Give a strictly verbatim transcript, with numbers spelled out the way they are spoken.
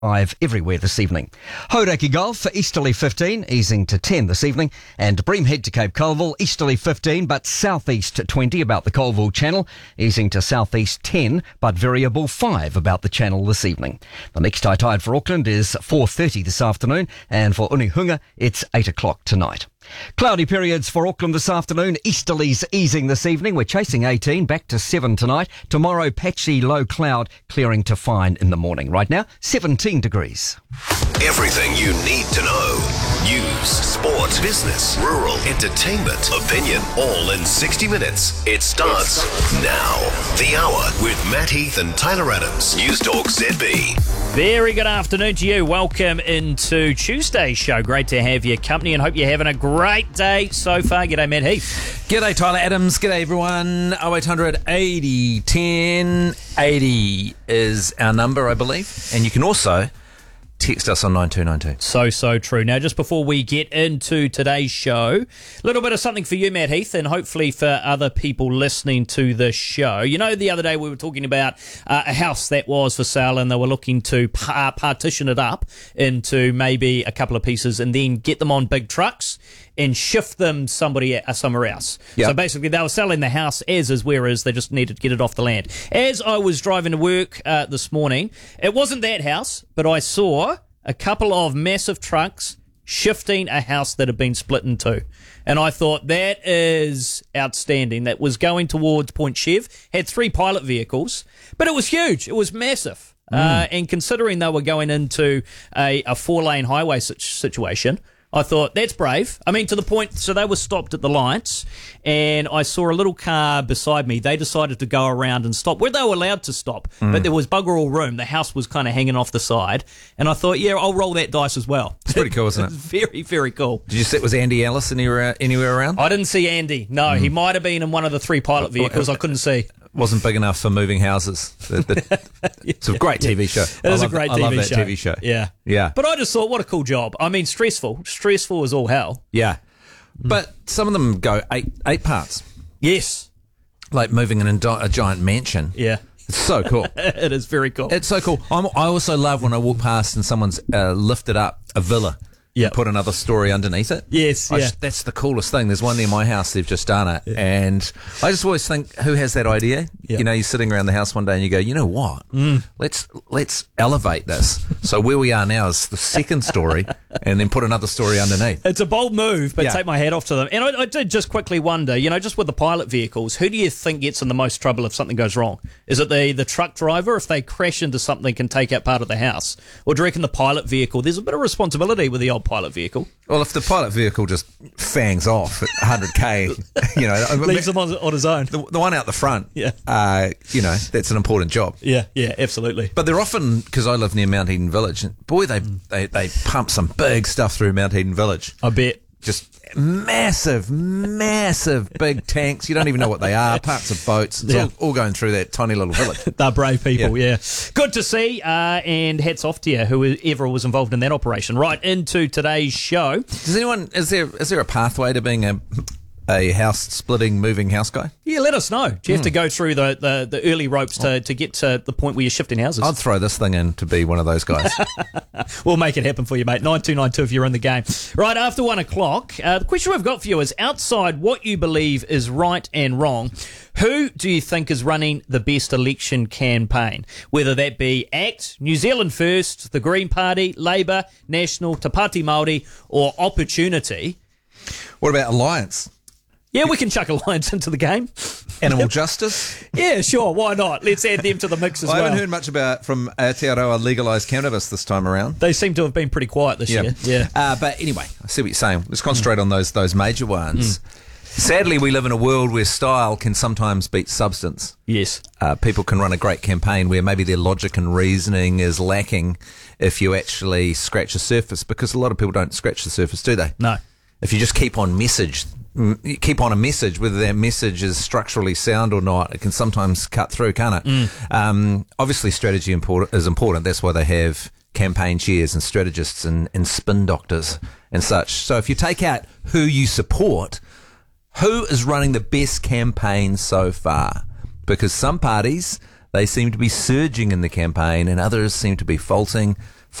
five everywhere this evening. Hauraki Gulf for easterly fifteen, easing to ten this evening. And Bream Head to Cape Colville, easterly fifteen, but southeast twenty about the Colville Channel, easing to southeast ten, but variable five about the Channel this evening. The next high tide for Auckland is four thirty this afternoon, and for Unihunga, it's eight o'clock tonight. Cloudy periods for Auckland this afternoon. Easterlies easing this evening. We're chasing eighteen, back to seven tonight. Tomorrow, patchy low cloud, clearing to fine in the morning. Right now, seventeen degrees. Everything you need to know. News, sport, business, rural, entertainment, opinion, all in sixty minutes. It starts now. The Hour with Matt Heath and Tyler Adams. News Talk Z B. Very good afternoon to you. Welcome into Tuesday's show. Great to have your company and hope you're having a great day so far. G'day, Matt Heath. G'day, Tyler Adams. G'day, everyone. oh eight hundred eighty ten eighty is our number, I believe. And you can also text us on nine two nine two. So, so true. Now, just before we get into today's show, a little bit of something for you, Matt Heath, and hopefully for other people listening to the show. You know, the other day we were talking about uh, a house that was for sale and they were looking to par- partition it up into maybe a couple of pieces and then get them on big trucks and shift them somebody uh, somewhere else. Yep. So basically they were selling the house as is, whereas they just needed to get it off the land. As I was driving to work uh, this morning, it wasn't that house, but I saw a couple of massive trucks shifting a house that had been split in two. And I thought, that is outstanding. That was going towards Point Chev, had three pilot vehicles, but it was huge. It was massive. Mm. Uh, and considering they were going into a, a four-lane highway situation, I thought, that's brave. I mean, to the point, so they were stopped at the lights, and I saw a little car beside me. They decided to go around and stop, where they were allowed to stop, mm. but there was bugger all room. The house was kind of hanging off the side, and I thought, yeah, I'll roll that dice as well. It's pretty cool, isn't it? Very, very cool. Did you see, was Andy Ellis anywhere, anywhere around? I didn't see Andy, no. Mm. He might have been in one of the three pilot vehicles. I couldn't see. Wasn't big enough for moving houses. The, the, it's a great T V show. It is a great I T V love that show. T V show. Yeah. Yeah. But I just thought, what a cool job. I mean, stressful. Stressful as all hell. Yeah. But some of them go eight eight parts. Yes. Like moving in a giant mansion. Yeah. It's so cool. It is very cool. It's so cool. I'm, I also love when I walk past and someone's uh, lifted up a villa. Yeah, put another story underneath it. Yes, I yeah. Just, that's the coolest thing. There's one near my house. They've just done it, yeah. And I just always think, who has that idea? Yeah. You know, you're sitting around the house one day and you go, you know what? Mm. Let's let's elevate this. So where we are now is the second story, and then put another story underneath. It's a bold move, but yeah. take my hat off to them. And I, I did just quickly wonder, you know, just with the pilot vehicles, who do you think gets in the most trouble if something goes wrong? Is it the the truck driver if they crash into something and take out part of the house, or do you reckon the pilot vehicle? There's a bit of responsibility with the old pilot vehicle. Well, if the pilot vehicle just fangs off at one hundred k, you know, leaves him on, on his own. The, the one out the front, yeah, uh, you know, that's an important job. Yeah, yeah, absolutely. But they're often, because I live near Mount Eden Village, and boy, they, mm. they they pump some big stuff through Mount Eden Village. I bet. Just massive, massive big tanks. You don't even know what they are. Parts of boats. It's yeah. all, all going through that tiny little village. They're brave people, yeah. yeah. Good to see, uh, and hats off to you, whoever was involved in that operation. Right, into today's show. Does anyone, is there is there a pathway to being a... a house-splitting, moving house guy? Yeah, let us know. Do you have mm. to go through the, the, the early ropes to, to get to the point where you're shifting houses? I'd throw this thing in to be one of those guys. We'll make it happen for you, mate. nine two nine two if you're in the game. Right, after one o'clock, uh, the question we've got for you is, outside what you believe is right and wrong, who do you think is running the best election campaign? Whether that be ACT, New Zealand First, the Green Party, Labour, National, Te Pāti Māori, or Opportunity. What about Alliance? Yeah, we can chuck Alliance into the game. Animal Justice? Yeah, sure. Why not? Let's add them to the mix as well. I well. haven't heard much about from Aotearoa legalised cannabis this time around. They seem to have been pretty quiet this yep. year. Yeah. Uh, but anyway, I see what you're saying. Let's concentrate mm. on those those major ones. Mm. Sadly, we live in a world where style can sometimes beat substance. Yes. Uh, people can run a great campaign where maybe their logic and reasoning is lacking if you actually scratch the surface, because a lot of people don't scratch the surface, do they? No. If you just keep on message, keep on a message, whether that message is structurally sound or not, it can sometimes cut through, can't it? Mm. Um, obviously, strategy important, is important. That's why they have campaign chairs and strategists and, and spin doctors and such. So if you take out who you support, who is running the best campaign so far? Because some parties, they seem to be surging in the campaign and others seem to be falting.